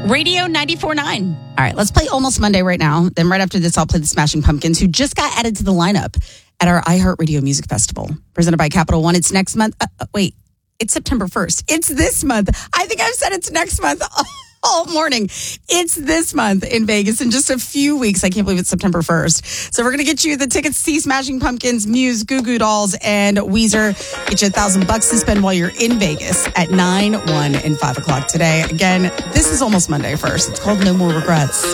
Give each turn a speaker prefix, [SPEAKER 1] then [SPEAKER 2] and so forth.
[SPEAKER 1] Radio 94.9.
[SPEAKER 2] All right, let's play Almost Monday right now. Then right after this, I'll play the Smashing Pumpkins, who just got added to the lineup at our iHeartRadio Music Festival, presented by Capital One. It's next month. Wait, it's September 1st. It's this month. I think I've said it's next month all morning. It's this month in Vegas in just a few weeks. I can't believe it's September 1st. So we're going to get you the tickets to see Smashing Pumpkins, Muse, Goo Goo Dolls, and Weezer. Get you $1,000 to spend while you're in Vegas at 9, 1, and 5 o'clock today. Again, this is Almost Monday first. It's called No More Regrets.